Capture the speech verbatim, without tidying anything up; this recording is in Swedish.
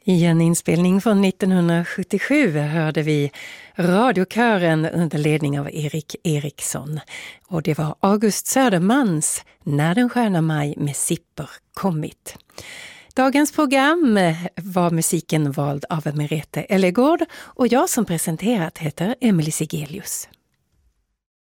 I en inspelning från nittonhundrasjuttiosju hörde vi radiokören under ledning av Erik Eriksson. Och det var August Södermans När den sköna maj med Sipper kommit. Dagens program var musiken vald av Merete Ellegård och jag som presenterat heter Emily Sigelius.